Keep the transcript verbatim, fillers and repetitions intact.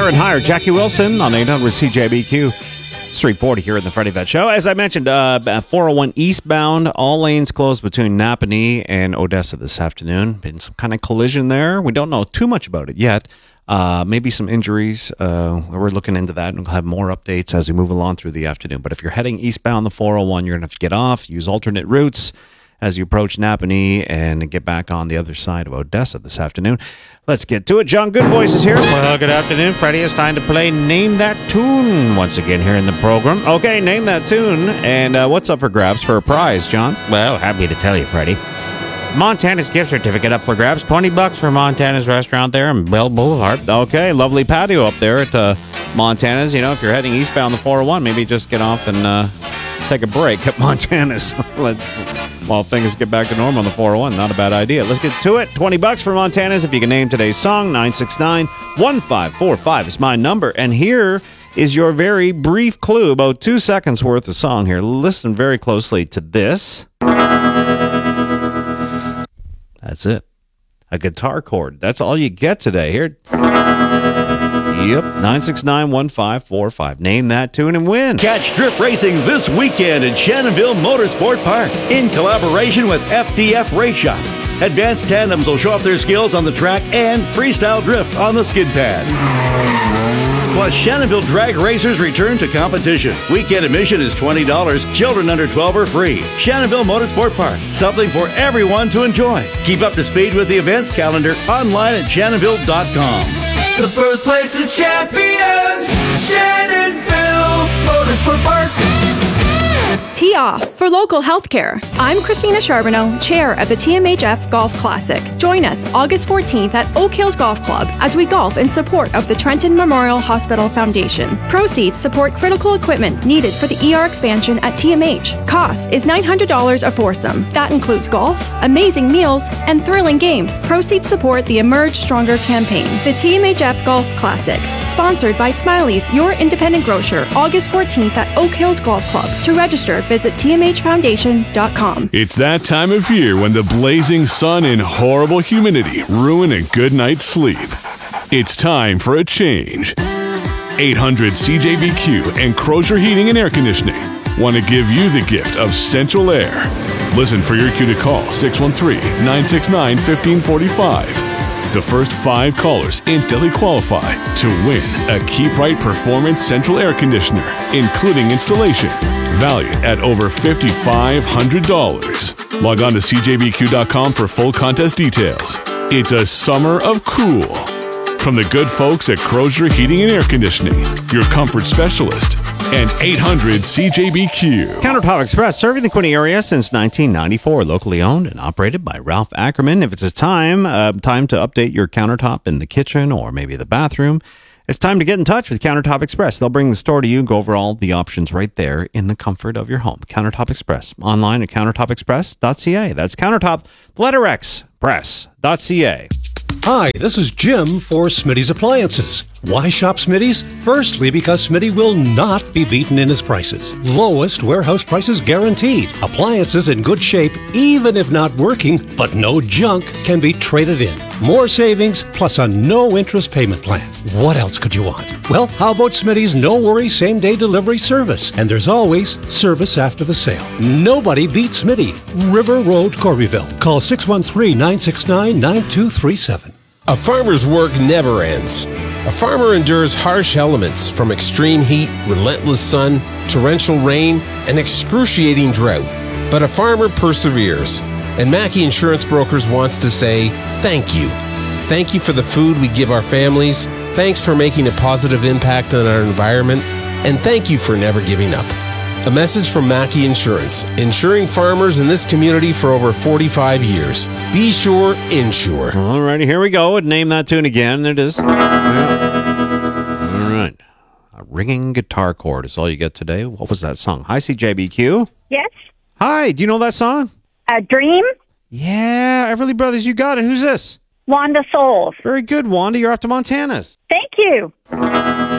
Higher and Higher. Jackie Wilson on eight hundred C J B Q. It's three forty here in the Freddie Vet Show. As I mentioned, uh, four oh one eastbound, all lanes closed between Napanee and Odessa this afternoon. Been some kind of collision there. We don't know too much about it yet. Uh, maybe some injuries. Uh, we're looking into that, and we'll have more updates as we move along through the afternoon. But if you're heading eastbound the four oh one, you're going to have to get off, use alternate routes as you approach Napanee and get back on the other side of Odessa this afternoon. Let's get to it. John Goodvoice is here. Well, good afternoon, Freddie. It's time to play Name That Tune once again here in the program. Okay, name that tune. And uh, what's up for grabs for a prize, John? Well, happy to tell you, Freddie. Montana's gift certificate up for grabs. twenty bucks for Montana's restaurant there in Bell Boulevard. Okay, lovely patio up there at uh, Montana's. You know, if you're heading eastbound the four oh one, maybe just get off and uh, take a break at Montana's while things get back to normal on the four oh one. Not a bad idea. Let's get to it. twenty bucks for Montana's. If you can name today's song, nine six nine, one five four five is my number. And here is your very brief clue, about two seconds worth of song here. Listen very closely to this. That's it. A guitar chord. That's all you get today. Here. Yep. nine six nine, one five four five. Name that tune and win. Catch drift racing this weekend at Shannonville Motorsport Park in collaboration with F D F Race Shop. Advanced tandems will show off their skills on the track and freestyle drift on the skid pad. Plus, Shannonville drag racers return to competition. Weekend admission is twenty dollars. Children under twelve are free. Shannonville Motorsport Park. Something for everyone to enjoy. Keep up to speed with the events calendar online at shannonville dot com. The birthplace of champions, Shannonville Motorsport Park. Tee off for local healthcare. I'm Christina Charbonneau, chair of the T M H F Golf Classic. Join us August fourteenth at Oak Hills Golf Club as we golf in support of the Trenton Memorial Hospital Foundation. Proceeds support critical equipment needed for the E R expansion at T M H. Cost is nine hundred dollars a foursome. That includes golf, amazing meals, and thrilling games. Proceeds support the Emerge Stronger campaign. The T M H F Golf Classic, sponsored by Smiley's Your Independent Grocer, August fourteenth at Oak Hills Golf Club. To register, visit T M H foundation dot com. It's that time of year when the blazing sun and horrible humidity ruin a good night's sleep. It's time for a change. eight hundred C J B Q and Crozier Heating and Air Conditioning want to give you the gift of central air. Listen for your cue to call six one three, nine six nine, one five four five. The first five callers instantly qualify to win a Keep Right Performance Central Air Conditioner, including installation, valued at over five thousand five hundred dollars. Log on to C J B Q dot com for full contest details. It's a summer of cool. From the good folks at Crozier Heating and Air Conditioning, your comfort specialist, and eight hundred C J B Q. Countertop Express, serving the Quinte area since nineteen ninety-four. Locally owned and operated by Ralph Ackerman. If it's a time, uh, time to update your countertop in the kitchen or maybe the bathroom, it's time to get in touch with Countertop Express. They'll bring the store to you and go over all the options right there in the comfort of your home. Countertop Express. Online at countertop express dot c a. That's Countertop, the letter X, press dot c a. Hi, this is Jim for Smitty's Appliances. Why shop Smitty's? Firstly, because Smitty will not be beaten in his prices. Lowest warehouse prices guaranteed. Appliances in good shape, even if not working, but no junk, can be traded in. More savings, plus a no-interest payment plan. What else could you want? Well, how about Smitty's no-worry same-day delivery service? And there's always service after the sale. Nobody beats Smitty. River Road, Corbyville. Call six one three, nine six nine, nine two three seven. A farmer's work never ends. A farmer endures harsh elements from extreme heat, relentless sun, torrential rain, and excruciating drought. But a farmer perseveres. And Mackey Insurance Brokers wants to say thank you. Thank you for the food we give our families. Thanks for making a positive impact on our environment. And thank you for never giving up. A message from Mackey Insurance, insuring farmers in this community for over forty-five years. Be sure, insure. All righty, here we go. Name that tune again. There it is. Yeah. All right. A ringing guitar chord is all you get today. What was that song? Hi, C J B Q. Yes. Hi, do you know that song? A Dream. Yeah, Everly Brothers, you got it. Who's this? Wanda Souls. Very good, Wanda. You're off to Montana's. Thank you.